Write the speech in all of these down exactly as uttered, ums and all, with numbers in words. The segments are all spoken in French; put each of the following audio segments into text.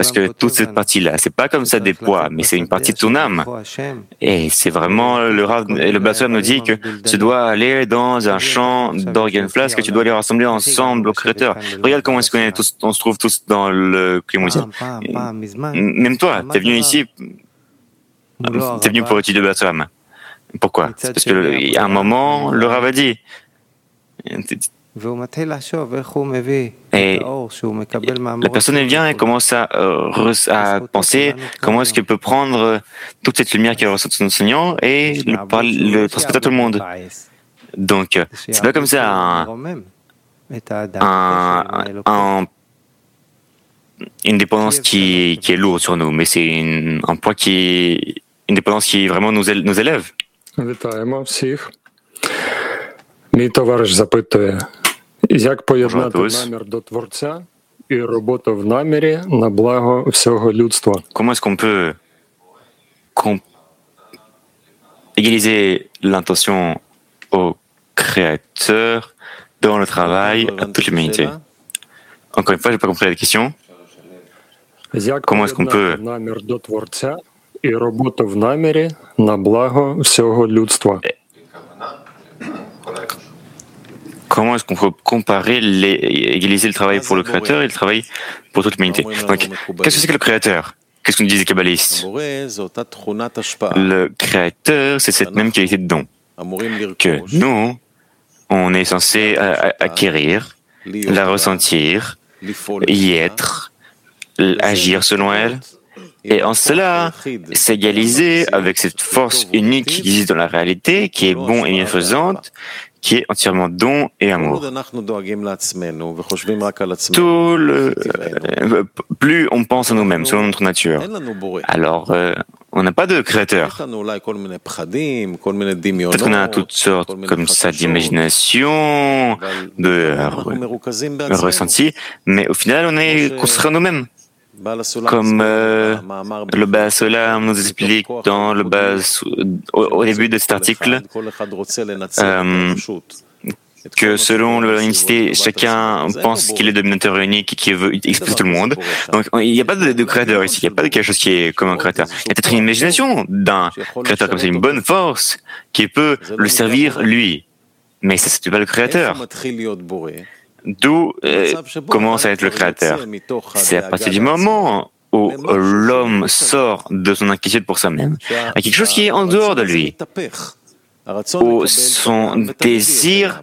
Parce que toute cette partie-là, c'est pas comme ça des poids, mais c'est une partie de ton âme. Et c'est vraiment le Rav, le Bassolam nous dit que tu dois aller dans un champ d'organes flasques, que tu dois les rassembler ensemble au Créateur. Regarde comment est-ce qu'on est tous, on se trouve tous dans le Klimouzien. Même toi, t'es venu ici, t'es venu pour étudier le Bassolam. Pourquoi? C'est parce que à un moment, le Rav a dit. Et la personne elle vient et commence à, euh, à penser comment est-ce qu'elle peut prendre toute cette lumière qu'elle reçoit de son enseignant et le, le transmettre à tout le monde. Donc, c'est pas comme ça un, un, un, une dépendance qui, qui est lourde sur nous, mais c'est une, un poids qui, une dépendance qui vraiment nous, nous élève. Вітаємо всіх. Мій товариш запитує, як поєднати намір до Творця і роботу в намірі на благо всього людства? Comment est-ce qu'on peut qu'on égaliser l'intention au Créateur dans le travail à toute l'humanité? Encore une fois, j'ai pas compris la question. Comment est-ce qu'on peut намір до Творця і роботу в намірі на благо всього людства? Comment est-ce qu'on peut comparer, les, égaliser le travail pour le Créateur et le travail pour toute l'humanité? Donc, qu'est-ce que c'est que le Créateur? Qu'est-ce qu'on dit des kabbalistes? Le Créateur, c'est cette même qualité de don que nous, on est censé acquérir, la ressentir, y être, agir selon elle. Et en cela, s'égaliser avec cette force unique qui existe dans la réalité, qui est bon et bienfaisante, qui est entièrement don et amour. Tout le, euh, plus on pense à nous-mêmes, selon notre nature, alors euh, on n'a pas de créateur. Peut-être qu'on a toutes sortes comme ça d'imagination, de euh, ressenti, mais au final on est construit en nous-mêmes. Comme euh, le Bassolam nous explique dans le bas, au, au début de cet article, euh, que selon l'unicité, chacun pense qu'il est dominateur unique et qu'il veut exploser tout le monde. Donc il n'y a pas de, de créateur ici, il n'y a pas de quelque chose qui est comme un créateur. Il y a peut-être une imagination d'un créateur comme ça, une bonne force qui peut le servir lui. Mais ça, c'est pas le créateur. D'où euh, commence à être le créateur. C'est à partir du moment où l'homme sort de son inquiétude pour soi-même à quelque chose qui est en dehors de lui, où son désir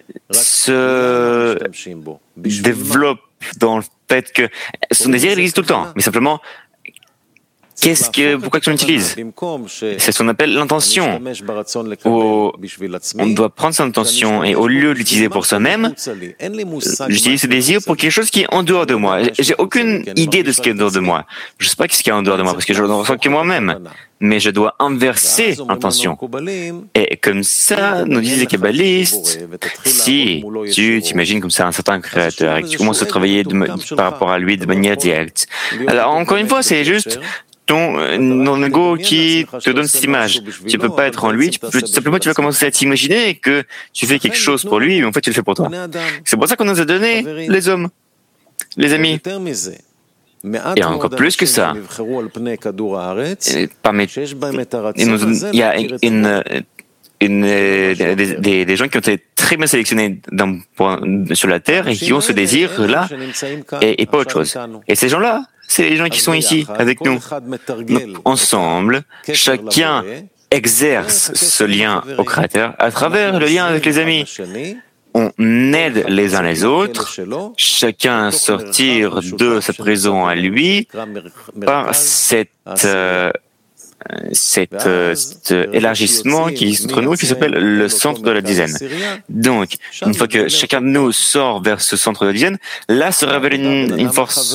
se développe dans le fait que son désir il existe tout le temps, mais simplement Qu'est-ce que, pourquoi tu l'utilises? C'est ce qu'on appelle l'intention. Où on doit prendre son intention et au lieu de l'utiliser pour soi-même, j'utilise ce désir pour quelque chose qui est en dehors de moi. J'ai aucune idée de ce qui est en dehors de moi. Je ne sais pas ce qui est en dehors de moi parce que je ne ressens que moi-même. Mais je dois inverser l'intention. Et comme ça, nous disent les kabbalistes, si tu t'imagines comme ça un certain créateur et que tu commences à travailler de, par rapport à lui de manière directe. Alors encore une fois, c'est juste ton, ton ego qui te donne cette image. Tu peux pas être en lui, tu peux, simplement tu vas commencer à t'imaginer que tu fais quelque chose pour lui, mais en fait tu le fais pour toi. C'est pour ça qu'on nous a donné les hommes, les amis. Et encore plus que ça, parmi, il y a une, une, des, des, des gens qui ont été très bien sélectionnés dans, pour, sur la terre et qui ont ce désir-là et, et pas autre chose. Et ces gens-là, c'est les gens qui sont ici avec nous. Donc, ensemble, chacun exerce ce lien au Créateur à travers le lien avec les amis. On aide les uns les autres, chacun à sortir de sa prison à lui par cette, euh, cet, euh, cet élargissement qui existe entre nous, qui s'appelle le centre de la dizaine. Donc, une fois que chacun de nous sort vers ce centre de la dizaine, là se révèle une, une force.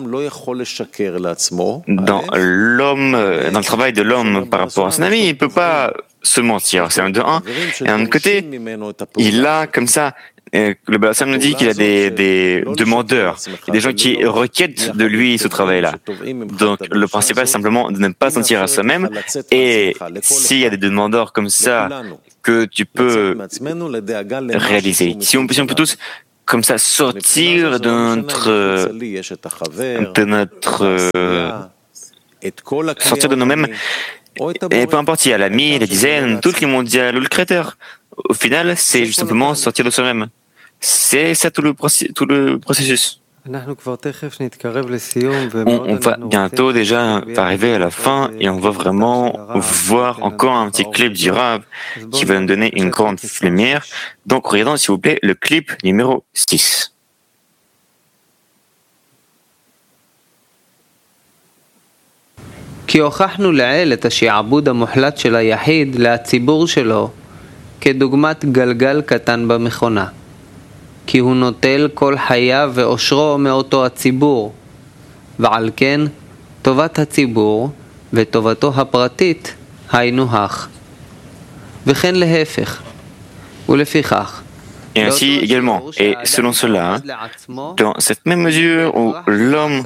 Dans l'homme, dans le travail de l'homme par rapport à son ami, il ne peut pas se mentir, c'est un de un. Et d'un autre côté, il a comme ça, euh, le Bassam nous dit qu'il a des, des demandeurs, des gens qui requièrent de lui ce travail-là. Donc le principal, c'est simplement de ne pas sentir à soi-même. Et s'il y a des demandeurs comme ça que tu peux réaliser, si on, si on peut tous comme ça sortir de notre, de notre sortir de nous-mêmes. Et peu importe, il y a l'ami, les dizaines, tout le mondial ou le créateur. Au final, c'est juste simplement sortir de soi-même. C'est ça tout le, processus, tout le processus. On, on va bientôt déjà arriver à la fin et on va vraiment voir encore un petit clip du Rav qui va nous donner une grande lumière. Donc regardons s'il vous plaît le clip numéro six. כי הוכחנו לעיל את השעבוד המוחלט של היחיד לציבור שלו כדוגמת גלגל קטן במכונה. כי הוא נוטל כל חייו ואושרו מאותו הציבור, ועל כן טובת הציבור וטובתו הפרטית היינו הך. וכן להפך, ולפיכך. Et ainsi également, et selon cela, dans cette même mesure où l'homme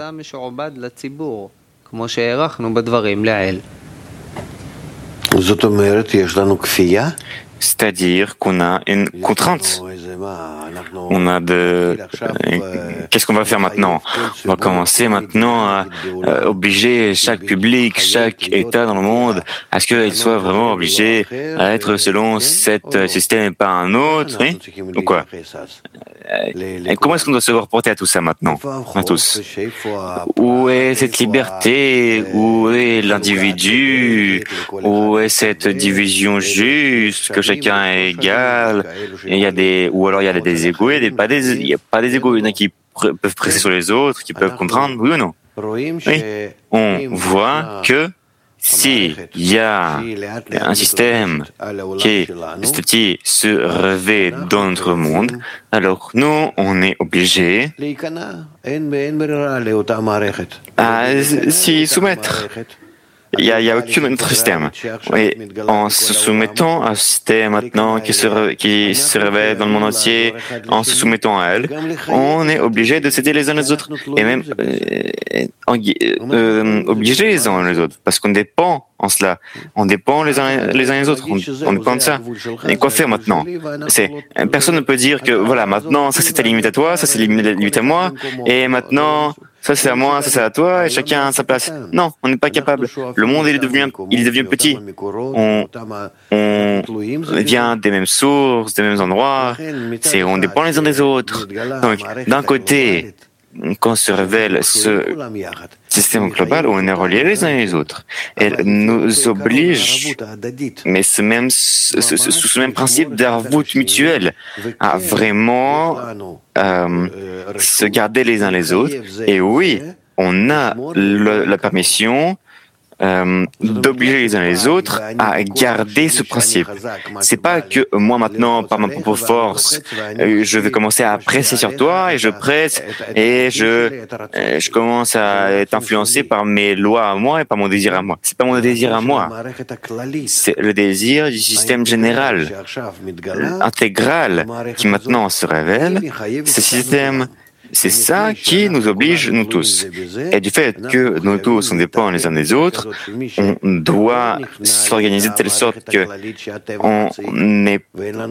כמו שהערכנו בדברים לעיל. זאת אומרת, יש לנו כפייה? C'est-à-dire qu'on a une contrainte. On a de... Qu'est-ce qu'on va faire maintenant? On va commencer maintenant à obliger chaque public, chaque État dans le monde à ce qu'il soit vraiment obligé à être selon cet système et pas un autre, oui? Ou quoi? Et comment est-ce qu'on doit se reporter à tout ça maintenant, à tous? Où est cette liberté? Où est l'individu? Où est cette division juste, que chacun est égal? Et il y a des, ou alors il y a des égos, il n'y a pas des, il y a pas des égos, il y en a qui pr- peuvent presser sur les autres, qui peuvent comprendre, oui ou non? Oui. On voit que s'il y a un système qui petit à petit se réveille dans notre monde, alors nous, on est obligés à s'y soumettre. Il n'y a, a aucun autre système. Et en se soumettant à un système maintenant qui se, qui se révèle dans le monde entier, en se soumettant à elle, on est obligé de s'aider les uns les autres. Et même euh, euh, obligés les uns les autres. Parce qu'on dépend en cela. On dépend les uns les, uns les autres. On, on dépend de ça. Et quoi faire maintenant? C'est, personne ne peut dire que voilà, maintenant, ça c'est ta limite à toi, ça c'est la limite à moi, et maintenant... Ça c'est à moi, ça c'est à toi, et chacun a sa place. Non, on n'est pas capable. Le monde il devient, il devient petit. On, on vient des mêmes sources, des mêmes endroits. C'est, on dépend les uns des autres. Donc, d'un côté, quand se révèle ce système global, on est reliés les uns les autres. Elle nous oblige, mais ce même, ce, ce, ce même principe d'arvout mutuel, à vraiment euh, se garder les uns les autres. Et oui, on a le, la permission Euh, d'obliger les uns les autres à garder ce principe. C'est pas que moi maintenant, par ma propre force, euh, je vais commencer à presser sur toi et je presse et je euh, je commence à être influencé par mes lois à moi et par mon désir à moi. C'est pas mon désir à moi. C'est le désir du système général, intégral, qui maintenant se révèle. Ce système, c'est ça qui nous oblige, nous tous. Et du fait que nous tous, on dépend les uns des autres, on doit s'organiser de telle sorte que on n'est,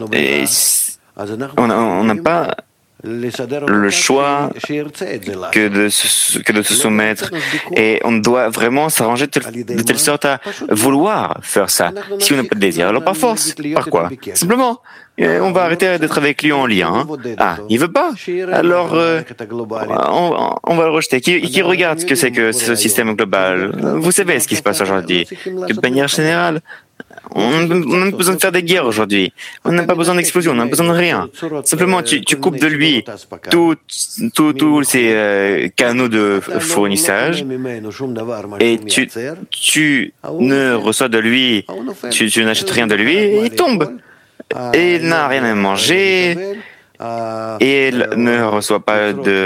on n'a pas le choix que de, se, que de se soumettre. Et on doit vraiment s'arranger de telle, de telle sorte à vouloir faire ça. Si on n'a pas de désir, alors par force. Par quoi? Simplement, on va arrêter d'être avec lui en lien. Hein. Ah, il veut pas? Alors, euh, on, on va le rejeter. Qui, qui regarde ce que c'est que ce système global? Vous savez ce qui se passe aujourd'hui. De manière générale, on n'a pas besoin de faire des guerres aujourd'hui. On n'a pas besoin d'explosion, on n'a besoin de rien. Simplement, tu, tu coupes de lui tous tout, tout ces euh, canaux de fournissage et tu, tu ne reçois de lui, tu, tu n'achètes rien de lui et il tombe. Et il n'a rien à manger et il ne reçoit pas de,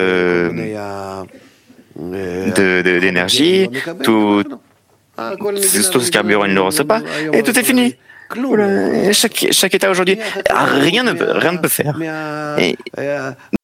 de, de, d'énergie. Tout, tout ce carburant, il ne le reçoit pas, et tout est fini. Chaque, chaque État aujourd'hui, rien ne peut, rien ne peut faire. Et